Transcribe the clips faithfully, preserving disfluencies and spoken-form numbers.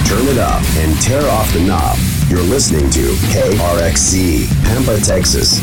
Turn it up and tear off the knob. You're listening to K R X C, Pampa, Texas.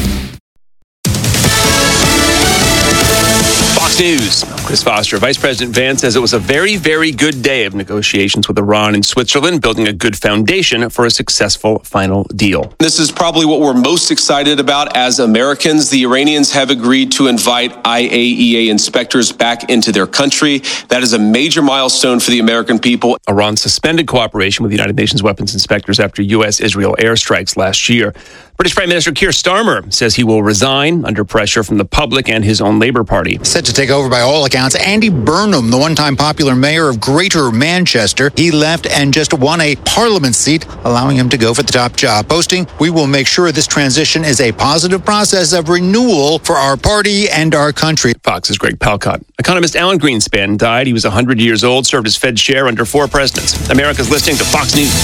Fox News. Chris Foster. Vice President Vance says it was a very, very good day of negotiations with Iran and Switzerland, building a good foundation for a successful final deal. This is probably what we're most excited about as Americans. The Iranians have agreed to invite I A E A inspectors back into their country. That is a major milestone for the American people. Iran suspended cooperation with the United Nations weapons inspectors after U S Israel airstrikes last year. British Prime Minister Keir Starmer says he will resign under pressure from the public and his own Labour Party. Set to take over by all accounts, Andy Burnham, the one-time popular mayor of Greater Manchester. He left and just won a parliament seat, allowing him to go for the top job. Posting, "We will make sure this transition is a positive process of renewal for our party and our country." Fox's Greg Palcott. Economist Alan Greenspan died. He was one hundred years old, served as Fed chair under four presidents. America's listening to Fox News.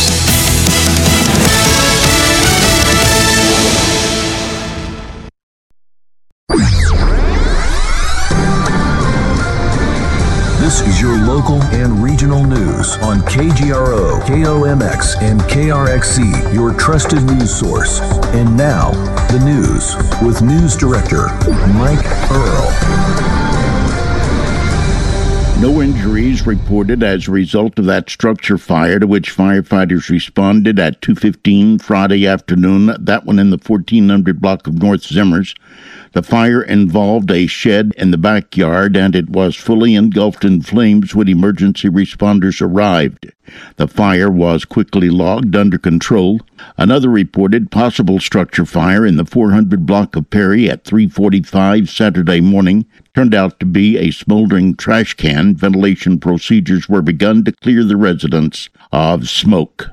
This is your local and regional news on K G R O, K O M X, and K R X C, your trusted news source. And now, the news with News Director Mike Earl. No injuries reported as a result of that structure fire to which firefighters responded at two fifteen Friday afternoon, that one in the fourteen hundred block of North Zimmers. The fire involved a shed in the backyard, and it was fully engulfed in flames when emergency responders arrived. The fire was quickly logged under control. Another reported possible structure fire in the four hundred block of Perry at three forty-five Saturday morning turned out to be a smoldering trash can. Ventilation procedures were begun to clear the residents of smoke.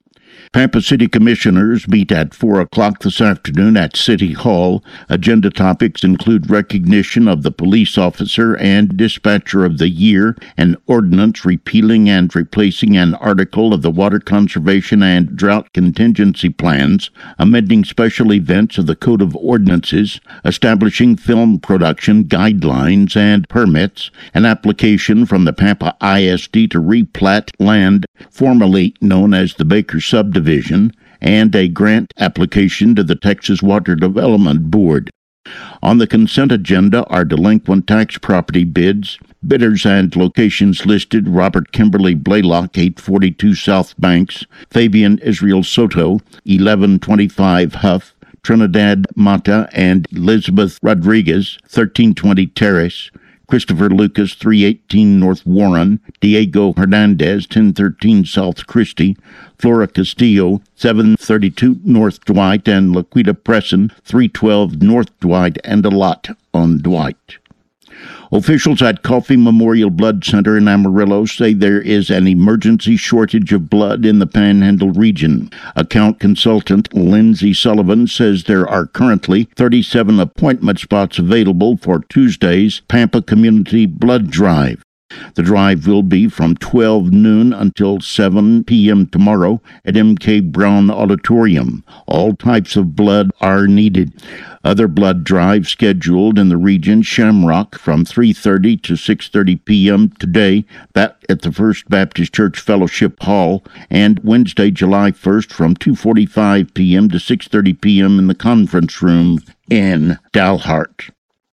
Pampa City Commissioners meet at four o'clock this afternoon at City Hall. Agenda topics include recognition of the Police Officer and Dispatcher of the Year, an ordinance repealing and replacing an article of the Water Conservation and Drought Contingency Plans, amending special events of the Code of Ordinances, establishing film production guidelines and permits, an application from the Pampa I S D to replat land formerly known as the Baker Subdivision, and a grant application to the Texas Water Development Board. On the consent agenda are delinquent tax property bids, bidders and locations listed: Robert Kimberly Blaylock, eight forty-two South Banks; Fabian Israel Soto, eleven twenty-five Huff; Trinidad Mata and Elizabeth Rodriguez, thirteen twenty Terrace; Christopher Lucas, three eighteen North Warren; Diego Hernandez, ten thirteen South Christie; Flora Castillo, seven thirty-two North Dwight; and Laquita Presson, three twelve North Dwight, and a lot on Dwight. Officials at Coffee Memorial Blood Center in Amarillo say there is an emergency shortage of blood in the Panhandle region. Account consultant Lindsay Sullivan says there are currently thirty-seven appointment spots available for Tuesday's Pampa Community Blood Drive. The drive will be from twelve noon until seven p.m. tomorrow at M K Brown Auditorium. All types of blood are needed. Other blood drives scheduled in the region: Shamrock from three thirty to six thirty p.m. today, that at the First Baptist Church Fellowship Hall, and Wednesday, July first from two forty-five p.m. to six thirty p.m. in the conference room in Dalhart.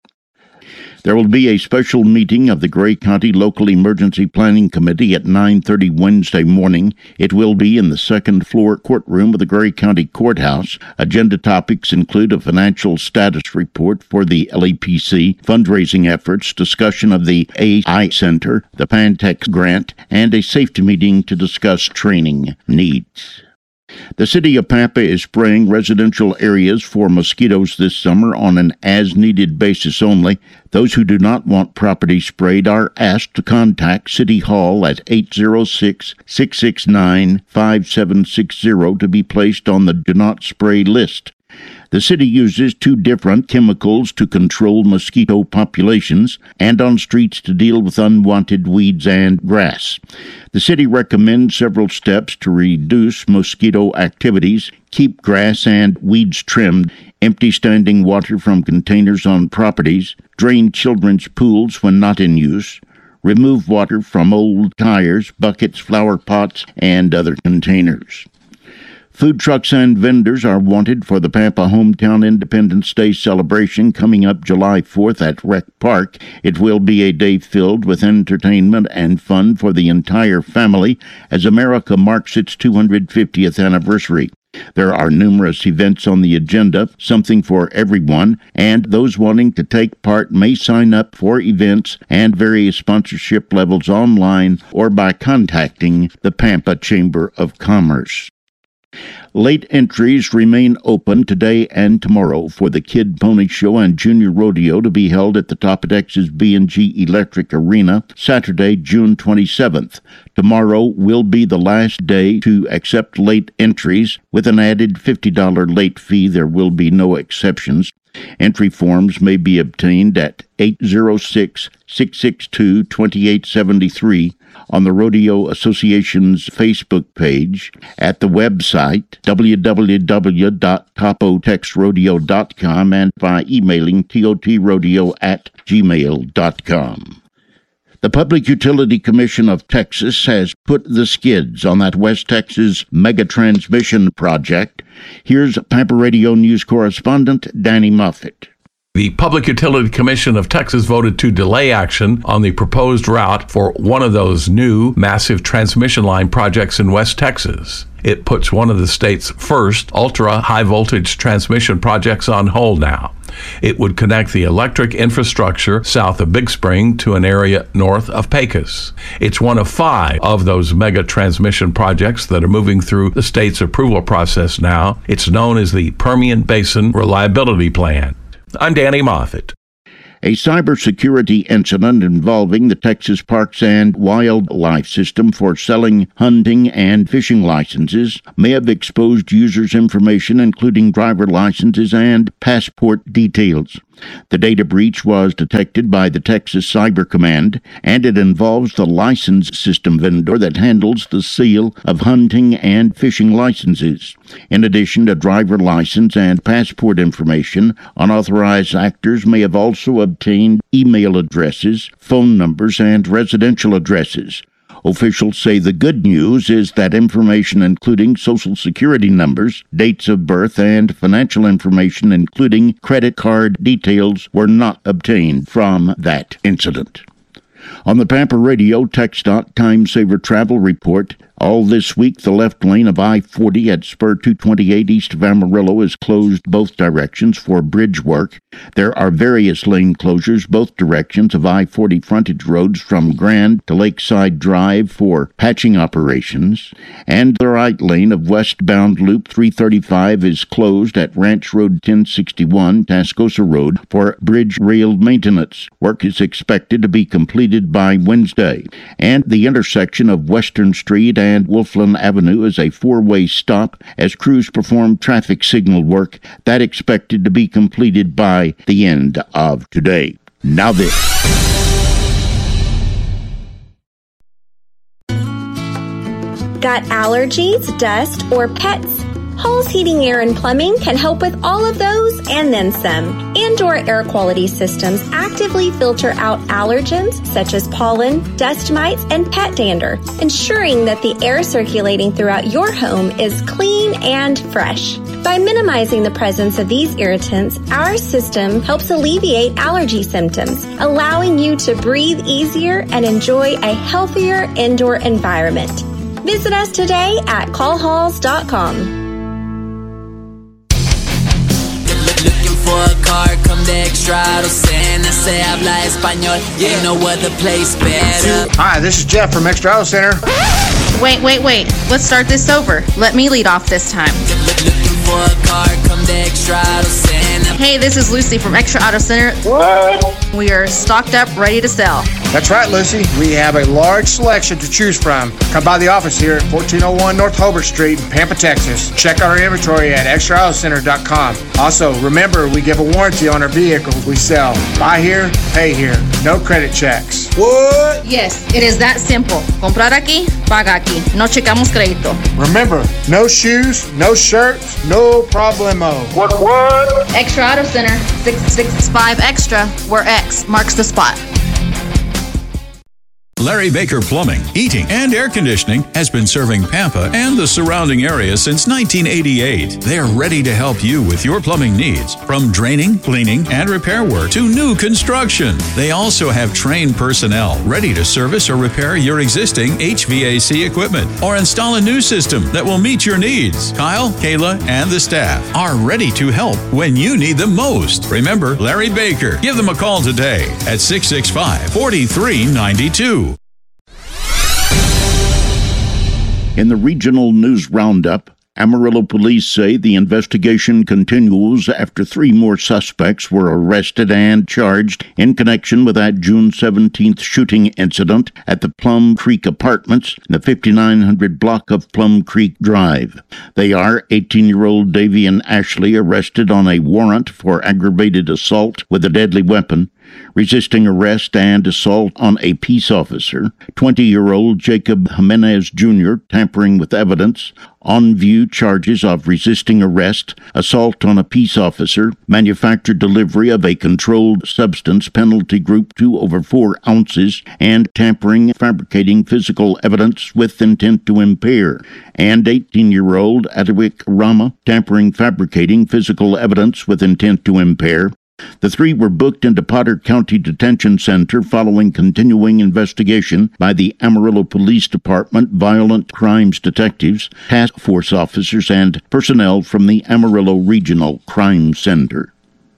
There will be a special meeting of the Gray County Local Emergency Planning Committee at nine thirty Wednesday morning. It will be in the second floor courtroom of the Gray County Courthouse. Agenda topics include a financial status report for the L E P C, fundraising efforts, discussion of the A I Center, the Pantex grant, and a safety meeting to discuss training needs. The city of Pampa is spraying residential areas for mosquitoes this summer on an as-needed basis only. Those who do not want property sprayed are asked to contact City Hall at eight zero six, six six nine, five seven six zero to be placed on the Do Not Spray list. The city uses two different chemicals to control mosquito populations and on streets to deal with unwanted weeds and grass. The city recommends several steps to reduce mosquito activities: keep grass and weeds trimmed, empty standing water from containers on properties, drain children's pools when not in use, Remove water from old tires, buckets, flower pots, and other containers. Food trucks and vendors are wanted for the Pampa Hometown Independence Day celebration coming up July fourth at Rec Park. It will be a day filled with entertainment and fun for the entire family as America marks its two hundred fiftieth anniversary. There are numerous events on the agenda, something for everyone, and those wanting to take part may sign up for events and various sponsorship levels online or by contacting the Pampa Chamber of Commerce. Late entries remain open today and tomorrow for the Kid Pony Show and Junior Rodeo to be held at the Topatexas B and G Electric Arena Saturday, June twenty-seventh. Tomorrow will be the last day to accept late entries. With an added fifty dollars late fee, there will be no exceptions. Entry forms may be obtained at eight zero six, six six two, two eight seven three on the Rodeo Association's Facebook page, at the website w w w dot topotex rodeo dot com, and by emailing totrodio at gmail dot com. The Public Utility Commission of Texas has put the skids on that West Texas mega transmission project. Here's Pampa Radio News correspondent Danny Moffett. The Public Utility Commission of Texas voted to delay action on the proposed route for one of those new massive transmission line projects in West Texas. It puts one of the state's first ultra-high voltage transmission projects on hold now. It would connect the electric infrastructure south of Big Spring to an area north of Pecos. It's one of five of those mega transmission projects that are moving through the state's approval process now. It's known as the Permian Basin Reliability Plan. I'm Danny Moffett. A cybersecurity incident involving the Texas Parks and Wildlife System for selling hunting and fishing licenses may have exposed users' information, including driver licenses and passport details. The data breach was detected by the Texas Cyber Command, and it involves the license system vendor that handles the sale of hunting and fishing licenses. In addition to driver license and passport information, unauthorized actors may have also obtained email addresses, phone numbers, and residential addresses. Officials say the good news is that information including Social Security numbers, dates of birth, and financial information including credit card details were not obtained from that incident. On the Pampa Radio TxDOT Time Saver Travel Report, all this week, the left lane of I forty at Spur two twenty-eight east of Amarillo is closed both directions for bridge work. There are various lane closures both directions of I forty frontage roads from Grand to Lakeside Drive for patching operations. And the right lane of westbound Loop three thirty-five is closed at Ranch Road ten sixty-one, Tascosa Road, for bridge rail maintenance. Work is expected to be completed by Wednesday. And the intersection of Western Street and and Wolfland Avenue is a four-way stop as crews perform traffic signal work that expected to be completed by the end of today. Now this. Got allergies, dust, or pets? Halls Heating, Air, and Plumbing can help with all of those and then some. Indoor air quality systems actively filter out allergens such as pollen, dust mites, and pet dander, ensuring that the air circulating throughout your home is clean and fresh. By minimizing the presence of these irritants, our system helps alleviate allergy symptoms, allowing you to breathe easier and enjoy a healthier indoor environment. Visit us today at call halls dot com. Looking for a car, come to Extra Auto Center. Se habla español, ain't no other place better. Hi, this is Jeff from Extra Auto Center. Wait, wait, wait. Let's start this over. Let me lead off this time. Looking for a car, come to Extra Auto Center. Hey, this is Lucy from Extra Auto Center. What? We are stocked up, ready to sell. That's right, Lucy. We have a large selection to choose from. Come by the office here at fourteen oh one North Hobart Street in Pampa, Texas. Check out our inventory at extra auto center dot com. Also, remember, we give a warranty on our vehicles we sell. Buy here, pay here. No credit checks. What? Yes, it is that simple. Comprar aquí, paga aquí. No checamos crédito. Remember, no shoes, no shirts, no problemo. What, what? Extra Auto Center, six six five Extra, where X marks the spot. Larry Baker Plumbing, Heating, and Air Conditioning has been serving Pampa and the surrounding area since nineteen eighty-eight. They're ready to help you with your plumbing needs, from draining, cleaning, and repair work to new construction. They also have trained personnel ready to service or repair your existing H V A C equipment or install a new system that will meet your needs. Kyle, Kayla, and the staff are ready to help when you need them most. Remember Larry Baker. Give them a call today at six six five, four three nine two. In the regional news roundup, Amarillo police say the investigation continues after three more suspects were arrested and charged in connection with that June seventeenth shooting incident at the Plum Creek Apartments in the fifty-nine hundred block of Plum Creek Drive. They are eighteen-year-old Davian Ashley, arrested on a warrant for aggravated assault with a deadly weapon, resisting arrest and assault on a peace officer; twenty-year-old Jacob Jimenez Junior, tampering with evidence, on-view charges of resisting arrest, assault on a peace officer, manufactured delivery of a controlled substance, penalty group two over four ounces, and tampering, fabricating physical evidence with intent to impair; and eighteen-year-old Adewik Rama, tampering, fabricating physical evidence with intent to impair. The three were booked into Potter County Detention Center following continuing investigation by the Amarillo Police Department, violent crimes detectives, task force officers, and personnel from the Amarillo Regional Crime Center.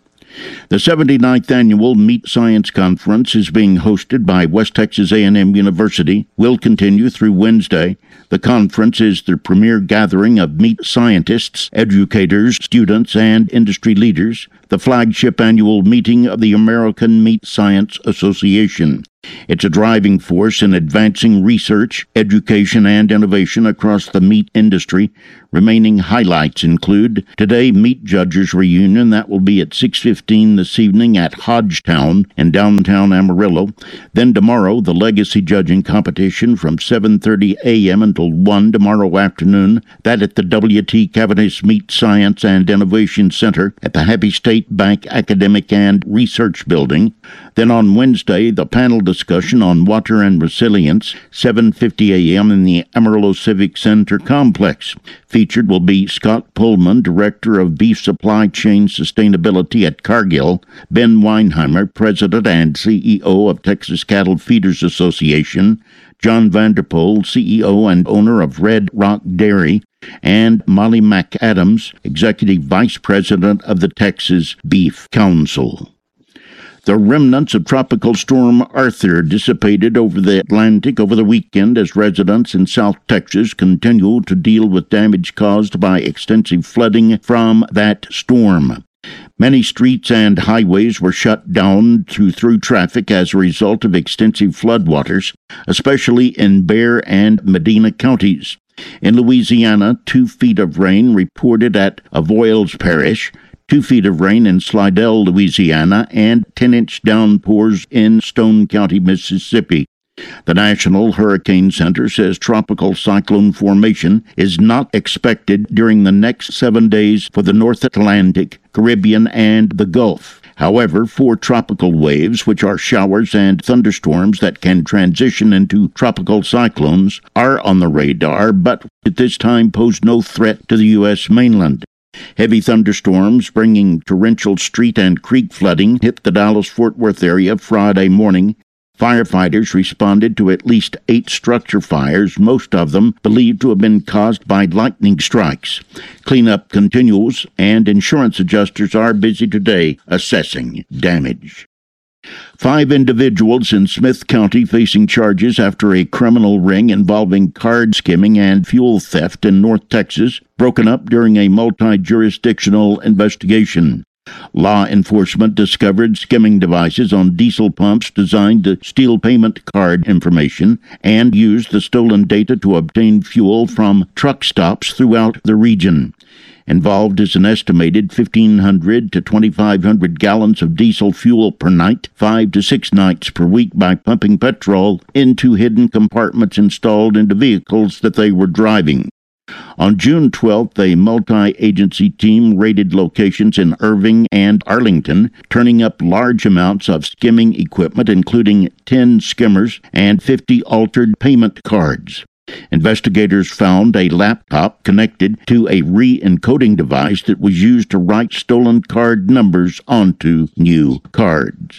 The seventy-ninth Annual Meat Science Conference is being hosted by West Texas A and M University, will continue through Wednesday. The conference is the premier gathering of meat scientists, educators, students, and industry leaders, the flagship annual meeting of the American Meat Science Association. It's a driving force in advancing research, education, and innovation across the meat industry. Remaining highlights include today Meat Judges Reunion. That will be at six fifteen this evening at Hodgetown in downtown Amarillo. Then tomorrow, the Legacy Judging Competition from seven thirty a.m. until one tomorrow afternoon. That at the W T Cavaness Meat Science and Innovation Center at the Happy State Bank Academic and Research Building. Then on Wednesday, the panel discussion on water and resilience, seven fifty a.m. in the Amarillo Civic Center complex. Featured will be Scott Pullman, Director of Beef Supply Chain Sustainability at Cargill; Ben Weinheimer, President and C E O of Texas Cattle Feeders Association; John Vanderpool, C E O and owner of Red Rock Dairy; and Molly McAdams, Executive Vice President of the Texas Beef Council. The remnants of Tropical Storm Arthur dissipated over the Atlantic over the weekend as residents in South Texas continue to deal with damage caused by extensive flooding from that storm. Many streets and highways were shut down to through traffic as a result of extensive floodwaters, especially in Bexar and Medina counties. In Louisiana, two feet of rain reported at Avoyelles Parish, two feet of rain in Slidell, Louisiana, and ten-inch downpours in Stone County, Mississippi. The National Hurricane Center says tropical cyclone formation is not expected during the next seven days for the North Atlantic, Caribbean, and the Gulf. However, four tropical waves, which are showers and thunderstorms that can transition into tropical cyclones, are on the radar, but at this time pose no threat to the U S mainland. Heavy thunderstorms bringing torrential street and creek flooding hit the Dallas-Fort Worth area Friday morning. Firefighters responded to at least eight structure fires, most of them believed to have been caused by lightning strikes. Cleanup continues, and insurance adjusters are busy today assessing damage. Five individuals in Smith County facing charges after a criminal ring involving card skimming and fuel theft in North Texas broken up during a multi-jurisdictional investigation. Law enforcement discovered skimming devices on diesel pumps designed to steal payment card information and used the stolen data to obtain fuel from truck stops throughout the region. Involved is an estimated fifteen hundred to twenty-five hundred gallons of diesel fuel per night, five to six nights per week, by pumping petrol into hidden compartments installed into vehicles that they were driving. On June twelfth, a multi-agency team raided locations in Irving and Arlington, turning up large amounts of skimming equipment, including ten skimmers and fifty altered payment cards. Investigators found a laptop connected to a re-encoding device that was used to write stolen card numbers onto new cards.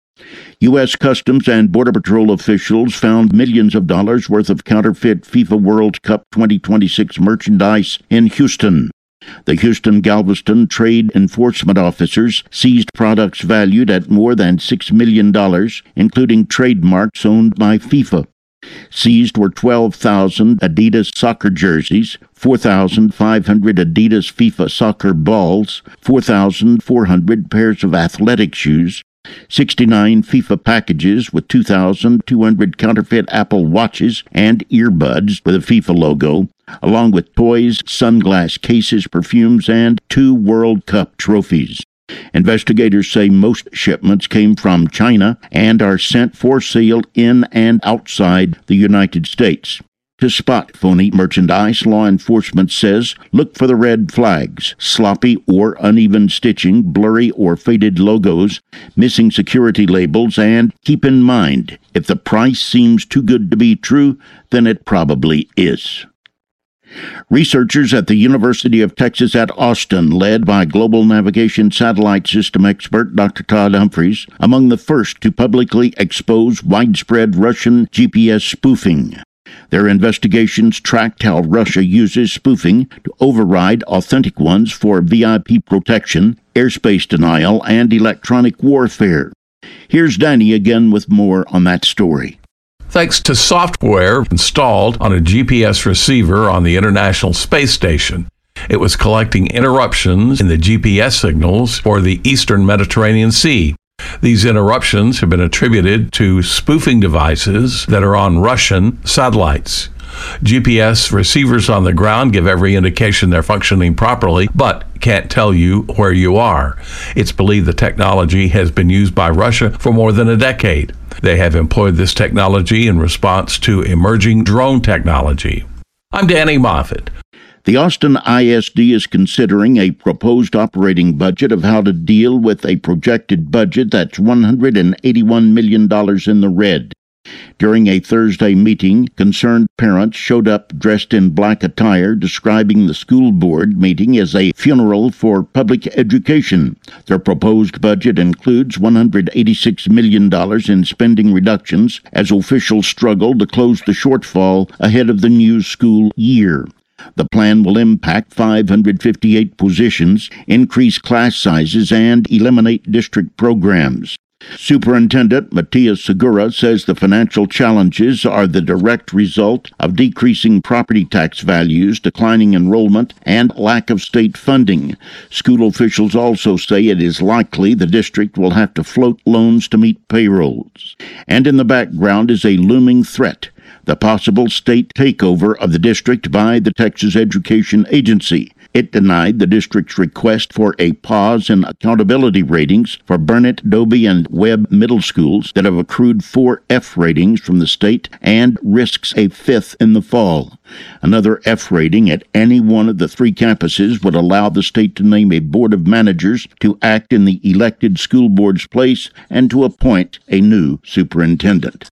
U S Customs and Border Patrol officials found millions of dollars worth of counterfeit FIFA World Cup twenty twenty-six merchandise in Houston. The Houston Galveston trade enforcement officers seized products valued at more than six million dollars, including trademarks owned by FIFA. Seized were twelve thousand Adidas soccer jerseys, four thousand five hundred Adidas FIFA soccer balls, four thousand four hundred pairs of athletic shoes, sixty-nine FIFA packages with two thousand two hundred counterfeit Apple watches and earbuds with a FIFA logo, along with toys, sunglass cases, perfumes, and two World Cup trophies. Investigators say most shipments came from China and are sent for sale in and outside the United States. To spot phony merchandise, law enforcement says look for the red flags, sloppy or uneven stitching, blurry or faded logos, missing security labels, and keep in mind, if the price seems too good to be true, then it probably is. Researchers at the University of Texas at Austin, led by Global Navigation Satellite System expert Doctor Todd Humphreys, among the first to publicly expose widespread Russian G P S spoofing. Their investigations tracked how Russia uses spoofing to override authentic ones for V I P protection, airspace denial, and electronic warfare. Here's Danny again with more on that story. Thanks to software installed on a G P S receiver on the International Space Station, it was collecting interruptions in the G P S signals for the Eastern Mediterranean Sea. These interruptions have been attributed to spoofing devices that are on Russian satellites. G P S receivers on the ground give every indication they're functioning properly, but can't tell you where you are. It's believed the technology has been used by Russia for more than a decade. They have employed this technology in response to emerging drone technology. I'm Danny Moffett. The Austin I S D is considering a proposed operating budget of how to deal with a projected budget that's one hundred eighty-one million dollars in the red. During a Thursday meeting, concerned parents showed up dressed in black attire, describing the school board meeting as a funeral for public education. Their proposed budget includes one hundred eighty-six million dollars in spending reductions as officials struggle to close the shortfall ahead of the new school year. The plan will impact five hundred fifty-eight positions, increase class sizes, and eliminate district programs. Superintendent Matias Segura says the financial challenges are the direct result of decreasing property tax values, declining enrollment, and lack of state funding. School officials also say it is likely the district will have to float loans to meet payrolls. And in the background is a looming threat: the possible state takeover of the district by the Texas Education Agency. It denied the district's request for a pause in accountability ratings for Burnett, Dobie, and Webb middle schools that have accrued four F ratings from the state and risks a fifth in the fall. Another F rating at any one of the three campuses would allow the state to name a board of managers to act in the elected school board's place and to appoint a new superintendent.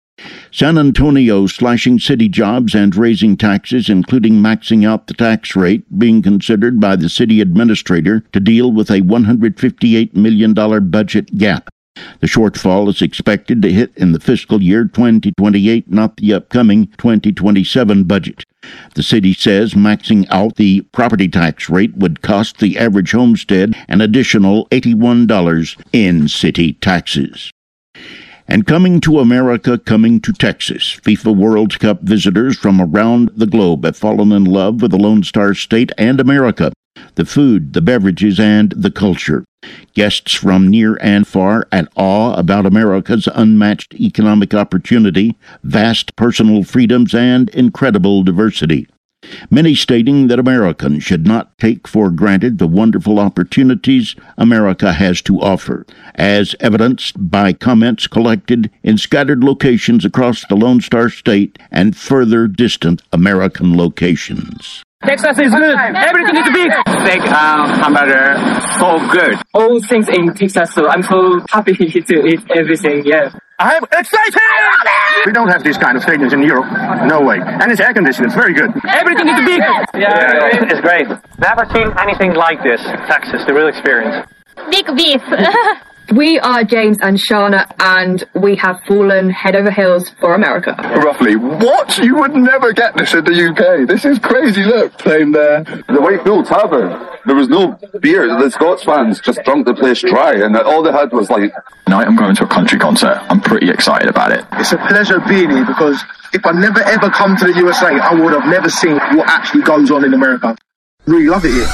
San Antonio slashing city jobs and raising taxes, including maxing out the tax rate, being considered by the city administrator to deal with a one hundred fifty-eight million dollars budget gap. The shortfall is expected to hit in the fiscal year twenty twenty-eight, not the upcoming twenty twenty-seven budget. The city says maxing out the property tax rate would cost the average homestead an additional eighty-one dollars in city taxes. And coming to America, coming to Texas, FIFA World Cup visitors from around the globe have fallen in love with the Lone Star State and America, the food, the beverages, and the culture. Guests from near and far at awe about America's unmatched economic opportunity, vast personal freedoms, and incredible diversity. Many stating that Americans should not take for granted the wonderful opportunities America has to offer, as evidenced by comments collected in scattered locations across the Lone Star State and further distant American locations. Texas is good. Everything is big. Steak and hamburger, so good. All things in Texas, so I'm so happy to eat everything. Yes. I'm excited! We don't have these kind of stadiums in Europe. No way. And it's air conditioned. It's very good. Everything is big. Yeah, yeah, it's great. Never seen anything like this. Texas, the real experience. Big beef. We are James and Shauna, and we have fallen head over heels for America. Roughly. What? You would never get this in the U K. This is crazy. Look, playing there. The Wakefield Tavern. There was no beer. The Scots fans just drunk the place dry, and all they had was like... Tonight I'm going to a country concert. I'm pretty excited about it. It's a pleasure being here, because if I never ever come to the U S A, I would have never seen what actually goes on in America. Really love it here.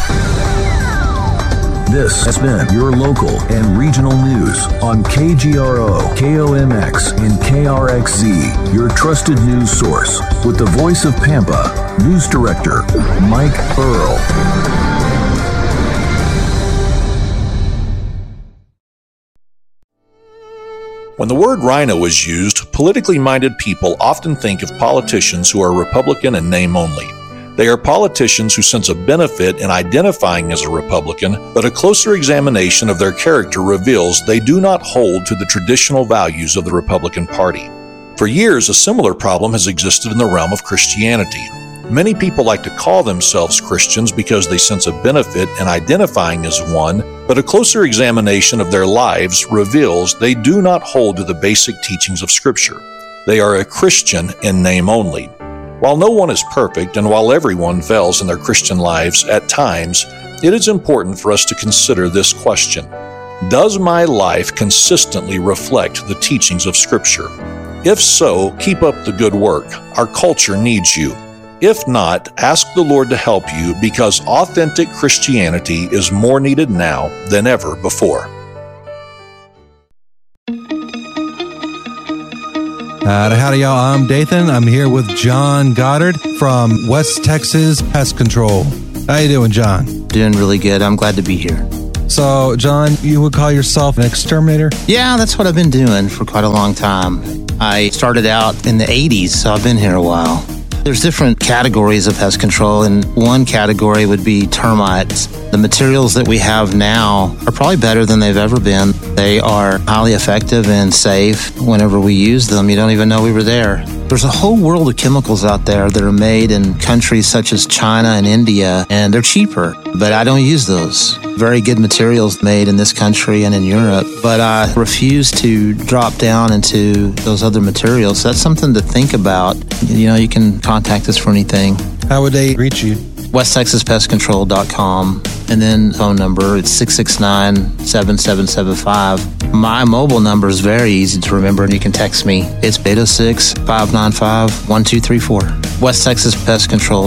This has been your local and regional news on K G R O, K O M X, and K R X Z, your trusted news source. With the voice of Pampa, News Director Mike Earl. When the word rhino is used, politically minded people often think of politicians who are Republican in name only. They are politicians who sense a benefit in identifying as a Republican, but a closer examination of their character reveals they do not hold to the traditional values of the Republican Party. For years, a similar problem has existed in the realm of Christianity. Many people like to call themselves Christians because they sense a benefit in identifying as one, but a closer examination of their lives reveals they do not hold to the basic teachings of Scripture. They are a Christian in name only. While no one is perfect, and while everyone fails in their Christian lives at times, it is important for us to consider this question. Does my life consistently reflect the teachings of Scripture? If so, keep up the good work. Our culture needs you. If not, ask the Lord to help you, because authentic Christianity is more needed now than ever before. Howdy, howdy, y'all. I'm Dathan. I'm here with John Goddard from West Texas Pest Control. How you doing, John? Doing really good. I'm glad to be here. So, John, you would call yourself an exterminator? Yeah, that's what I've been doing for quite a long time. I started out in the eighties, so I've been here a while. There's different categories of pest control, and one category would be termites. The materials that we have now are probably better than they've ever been. They are highly effective and safe. Whenever we use them, you don't even know we were there. There's a whole world of chemicals out there that are made in countries such as China and India, and they're cheaper, but I don't use those. Very good materials made in this country and in Europe, but I refuse to drop down into those other materials. So that's something to think about. You know, you can contact us for anything. How would they reach you? west texas pest control dot com, and then phone number, it's six six nine, seven seven seven five. My mobile number is very easy to remember, and you can text me. It's eight oh six, five nine five, one two three four. West Texas Pest Control.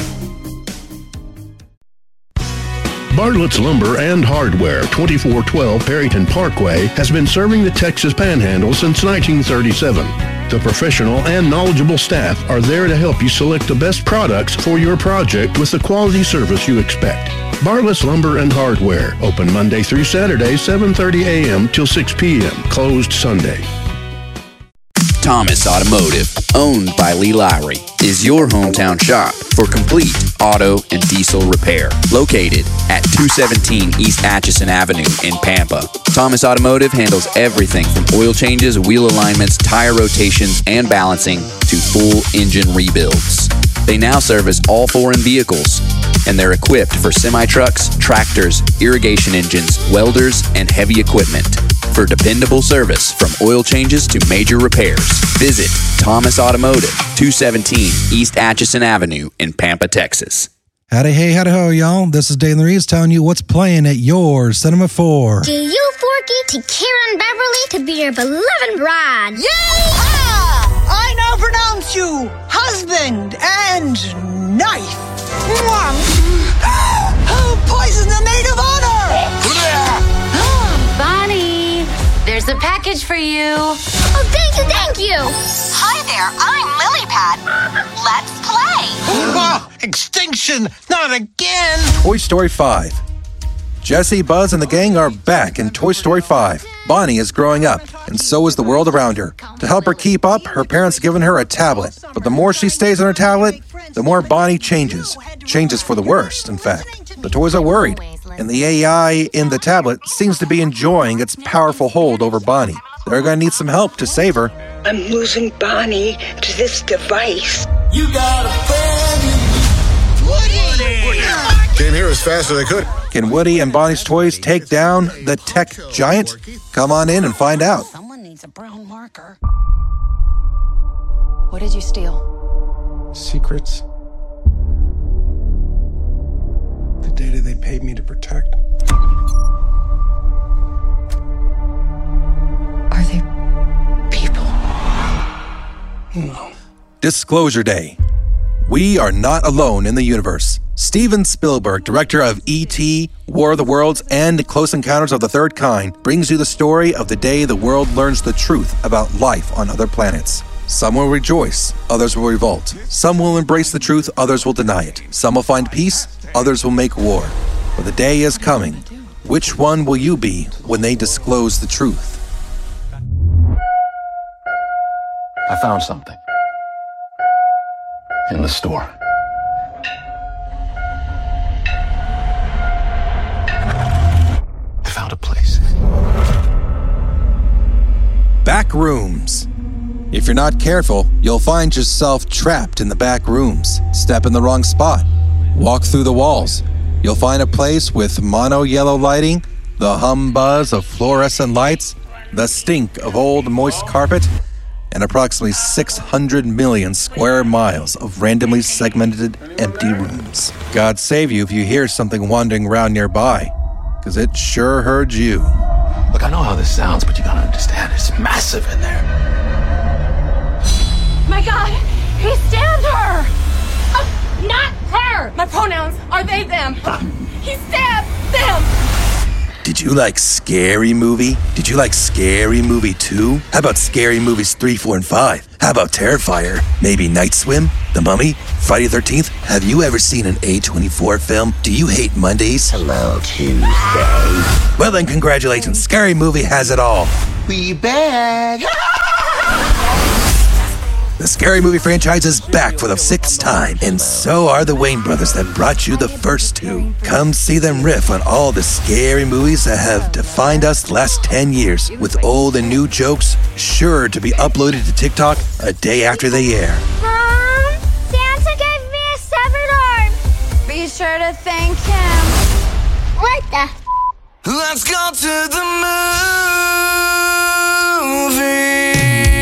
Bartlett's Lumber and Hardware, twenty-four twelve Perryton Parkway, has been serving the Texas Panhandle since nineteen thirty-seven. The professional and knowledgeable staff are there to help you select the best products for your project with the quality service you expect. Bartlett's Lumber and Hardware, open Monday through Saturday, seven thirty a.m. till six p.m., closed Sunday. Thomas Automotive, owned by Lee Lowry, is your hometown shop for complete auto and diesel repair. Located at two seventeen East Atchison Avenue in Pampa, Thomas Automotive handles everything from oil changes, wheel alignments, tire rotations, and balancing to full engine rebuilds. They now service all foreign vehicles, and they're equipped for semi-trucks, tractors, irrigation engines, welders, and heavy equipment. For dependable service from oil changes to major repairs, visit Thomas Automotive, two seventeen East Atchison Avenue in Pampa, Texas. Howdy, hey, howdy, ho, y'all. This is Dave Reeves telling you what's playing at your Cinema four. Do you, Forky, to Karen Beverly to be your beloved bride? Yay-ha! I now pronounce you husband and knife. Poison the maid of honor! Bonnie, there's a package for you. Oh, thank you, thank you. Hi there, I'm Lilypad. Let's play. Oh, extinction, not again. Toy Story five. Jessie, Buzz, and the gang are back in Toy Story five. Bonnie is growing up, and so is the world around her. To help her keep up, her parents have given her a tablet. But the more she stays on her tablet, the more Bonnie changes. Changes for the worst, in fact. The toys are worried, and the A I in the tablet seems to be enjoying its powerful hold over Bonnie. They're going to need some help to save her. I'm losing Bonnie to this device. You got a friend. Woody! Came here as fast as I could. Can Woody and Bonnie's toys take down the tech giant? Come on in and find out. Someone needs a brown marker. What did you steal? Secrets. The data they paid me to protect. Are they people? No. Disclosure Day. We are not alone in the universe. Steven Spielberg, director of E T, War of the Worlds, and Close Encounters of the Third Kind, brings you the story of the day the world learns the truth about life on other planets. Some will rejoice, others will revolt. Some will embrace the truth, others will deny it. Some will find peace, others will make war. But the day is coming. Which one will you be when they disclose the truth? I found something. In the store. I found a place. Back rooms. If you're not careful, you'll find yourself trapped in the back rooms. Step in the wrong spot. Walk through the walls. You'll find a place with mono yellow lighting, the hum buzz of fluorescent lights, the stink of old moist carpet, and approximately six hundred million square miles of randomly segmented empty rooms. God save you if you hear something wandering around nearby, because it sure heard you. Look, I know how this sounds, but you gotta understand, it's massive in there. My God, he stabbed her! Oh, not her! My pronouns are they, them. He stabbed them! Did you like Scary Movie? Did you like Scary Movie two? How about Scary Movies three, four, and five? How about Terrifier? Maybe Night Swim? The Mummy? Friday the thirteenth? Have you ever seen an A twenty-four film? Do you hate Mondays? Hello, Tuesday. Well then, congratulations. Scary Movie has it all. We back. The Scary Movie franchise is back for the sixth time, and so are the Wayne brothers that brought you the first two. Come see them riff on all the scary movies that have defined us the last ten years, with old and new jokes sure to be uploaded to TikTok a day after they air. Mom, Santa gave me a severed arm. Be sure to thank him. What the? Let's go to the movies.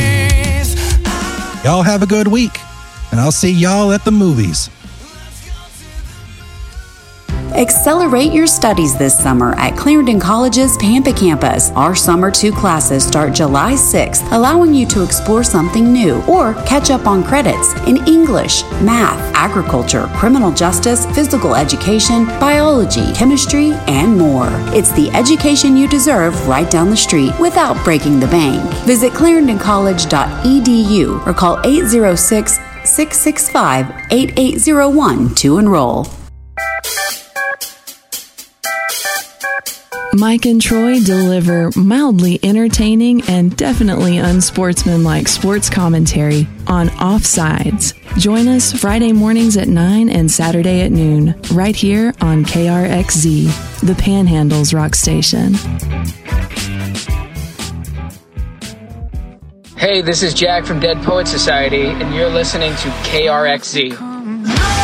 Y'all have a good week, and I'll see y'all at the movies. Accelerate your studies this summer at Clarendon College's Pampa campus. Our summer two classes start July sixth, allowing you to explore something new or catch up on credits in English, math, agriculture, criminal justice, physical education, biology, chemistry, and more. It's the education you deserve right down the street without breaking the bank. Visit clarendon college dot e d u or call eight zero six, six six five, eight eight zero one to enroll. Mike and Troy deliver mildly entertaining and definitely unsportsmanlike sports commentary on Offsides. Join us Friday mornings at nine and Saturday at noon, right here on K R X Z, the Panhandle's rock station. Hey, this is Jack from Dead Poet Society, and you're listening to K R X Z.